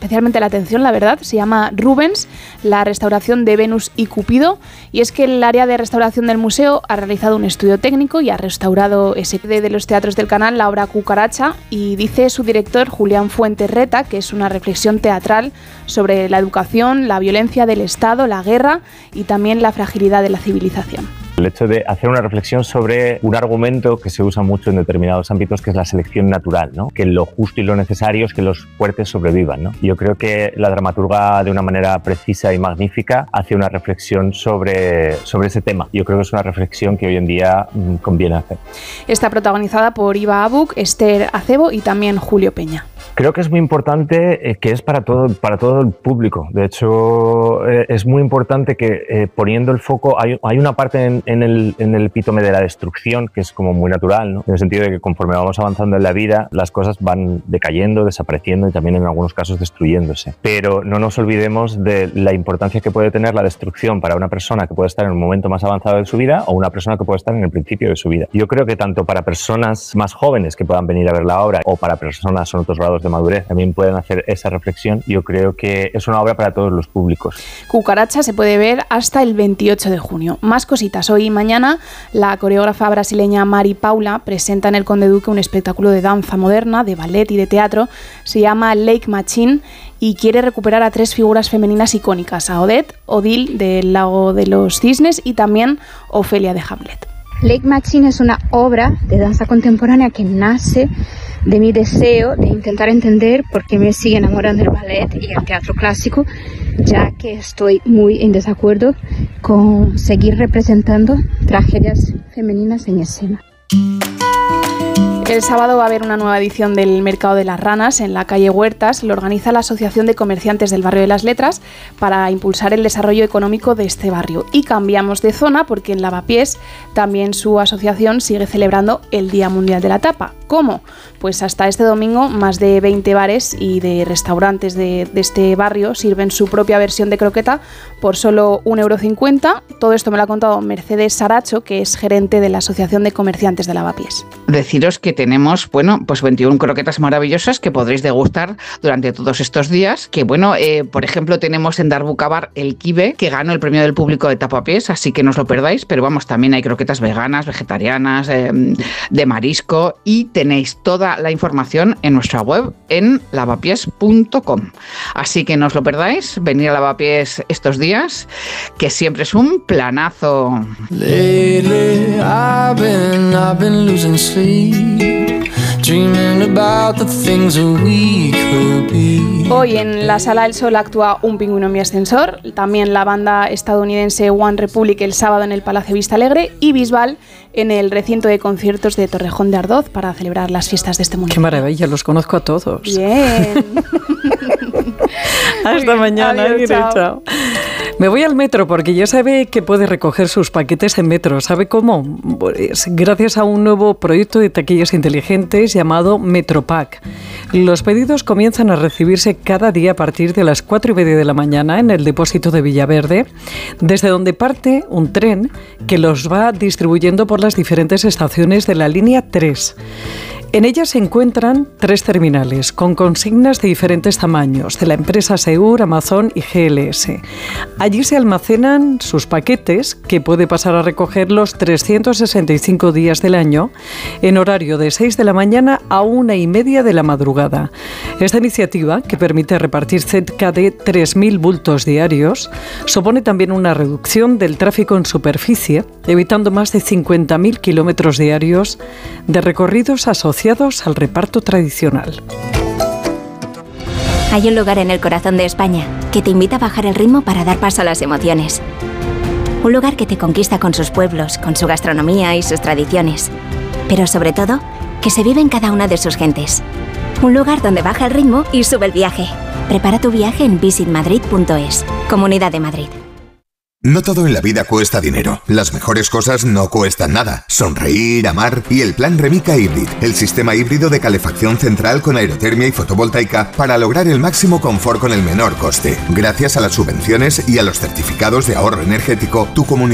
especialmente la atención, la verdad. Se llama Rubens, la restauración de Venus y Cupido, y es que el área de restauración del museo ha realizado un estudio técnico y ha restaurado ese de los teatros del Canal, la obra Cucaracha, y dice su director Julián Fuentes Reta que es una reflexión teatral sobre la educación, la violencia del Estado, la guerra y también la fragilidad de la civilización. El hecho de hacer una reflexión sobre un argumento que se usa mucho en determinados ámbitos, que es la selección natural, ¿no? Que lo justo y lo necesario es que los fuertes sobrevivan, ¿no? Yo creo que la dramaturga, de una manera precisa y magnífica, hace una reflexión sobre ese tema. Yo creo que es una reflexión que hoy en día conviene hacer. Está protagonizada por Iva Abuc, Esther Acebo y también Julio Peña. Creo que es muy importante que es para todo el público. De hecho, es muy importante que poniendo el foco, hay una parte en el epítome de la destrucción que es como muy natural, ¿no? En el sentido de que conforme vamos avanzando en la vida, las cosas van decayendo, desapareciendo y también en algunos casos destruyéndose. Pero no nos olvidemos de la importancia que puede tener la destrucción para una persona que puede estar en un momento más avanzado de su vida o una persona que puede estar en el principio de su vida. Yo creo que tanto para personas más jóvenes que puedan venir a ver la obra o para personas en otros grados de madurez también pueden hacer esa reflexión. Yo creo que es una obra para todos los públicos. Cucaracha se puede ver hasta el 28 de junio. Más cositas. Hoy y mañana la coreógrafa brasileña Mari Paula presenta en el Conde Duque un espectáculo de danza moderna, de ballet y de teatro. Se llama Lake Machine y quiere recuperar a 3 figuras femeninas icónicas, a Odette, Odile del Lago de los Cisnes y también Ofelia de Hamlet. Lake Machine es una obra de danza contemporánea que nace de mi deseo de intentar entender por qué me sigue enamorando del ballet y el teatro clásico, ya que estoy muy en desacuerdo con seguir representando tragedias femeninas en escena. El sábado va a haber una nueva edición del Mercado de las Ranas en la calle Huertas. Lo organiza la Asociación de Comerciantes del Barrio de las Letras para impulsar el desarrollo económico de este barrio. Y cambiamos de zona porque en Lavapiés también su asociación sigue celebrando el Día Mundial de la Tapa. ¿Cómo? Pues hasta este domingo más de 20 bares y de restaurantes de este barrio sirven su propia versión de croqueta por solo 1,50 €. Todo esto me lo ha contado Mercedes Saracho, que es gerente de la Asociación de Comerciantes de Lavapiés. Deciros que tenemos, pues 21 croquetas maravillosas que podréis degustar durante todos estos días. Que por ejemplo, tenemos en Darbucabar el kibe, que ganó el premio del público de Tapapiés, así que no os lo perdáis. Pero también hay croquetas veganas, vegetarianas, de marisco, y tenéis toda la información en nuestra web en lavapiés.com. Así que no os lo perdáis, venid a Lavapiés estos días, que siempre es un planazo. Lately, I've been losing sleep, dreaming about the things that we could be. Hoy en la Sala del Sol actúa Un pingüino en mi ascensor, también la banda estadounidense One Republic el sábado en el Palacio Vista Alegre y Bisbal en el recinto de conciertos de Torrejón de Ardoz para celebrar las fiestas de este municipio. ¡Qué maravilla! Los conozco a todos. Bien. Hasta mañana. Adiós, chao. Me voy al metro porque ya sabe que puede recoger sus paquetes en metro. ¿Sabe cómo? Pues gracias a un nuevo proyecto de taquillas inteligentes llamado Metropack. Los pedidos comienzan a recibirse cada día a partir de las 4:30 de la mañana en el depósito de Villaverde, desde donde parte un tren que los va distribuyendo por las diferentes estaciones de la línea 3. En ellas se encuentran 3 terminales con consignas de diferentes tamaños, de la empresa Seur, Amazon y GLS. Allí se almacenan sus paquetes, que puede pasar a recoger los 365 días del año, en horario de 6 de la mañana a 1:30 de la madrugada. Esta iniciativa, que permite repartir cerca de 3.000 bultos diarios, supone también una reducción del tráfico en superficie, evitando más de 50.000 kilómetros diarios de recorridos asociados al reparto tradicional. Hay un lugar en el corazón de España que te invita a bajar el ritmo para dar paso a las emociones. Un lugar que te conquista con sus pueblos, con su gastronomía y sus tradiciones. Pero sobre todo, que se vive en cada una de sus gentes. Un lugar donde baja el ritmo y sube el viaje. Prepara tu viaje en visitmadrid.es. Comunidad de Madrid. No todo en la vida cuesta dinero. Las mejores cosas no cuestan nada. Sonreír, amar y el plan Remica Hybrid, el sistema híbrido de calefacción central con aerotermia y fotovoltaica para lograr el máximo confort con el menor coste. Gracias a las subvenciones y a los certificados de ahorro energético, tu comunidad